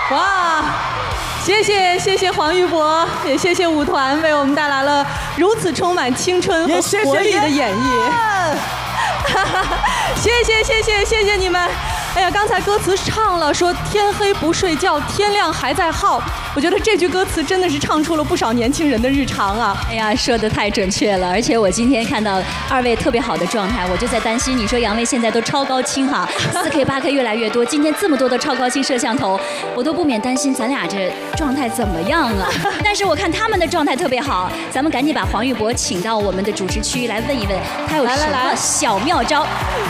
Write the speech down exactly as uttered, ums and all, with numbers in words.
哇！谢谢谢谢黄玉博，也谢谢舞团为我们带来了如此充满青春和活力的演绎。谢谢谢谢谢谢你们！哎呀，刚才歌词唱了说天黑不睡觉，天亮还在耗。我觉得这句歌词真的是唱出了不少年轻人的日常啊！ 哎呀，说得太准确了！而且我今天看到二位特别好的状态，我就在担心，你说杨威现在都超高清哈，四 K、八 K 越来越多，今天这么多的超高清摄像头，我都不免担心咱俩这状态怎么样啊？但是我看他们的状态特别好，咱们赶紧把黄玉博请到我们的主持区来问一问，他有什么小妙招？